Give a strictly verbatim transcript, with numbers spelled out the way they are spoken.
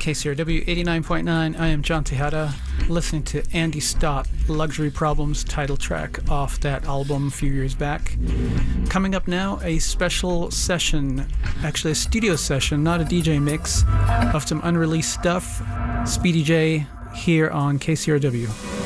K C R W eighty-nine point nine. I am John Tejada, listening to Andy Stott, Luxury Problems, title track off that album a few years back. Coming up now, a special session, actually a studio session, not a D J mix, of some unreleased stuff. Speedy J here on K C R W.